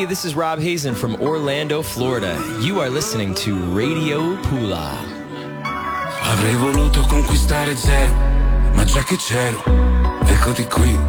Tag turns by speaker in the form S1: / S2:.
S1: Hey, this is Rob Hazen from Orlando, Florida. You are listening to Radio Pula.
S2: Avrei voluto conquistare zero, ma già che c'ero, eccoti qui.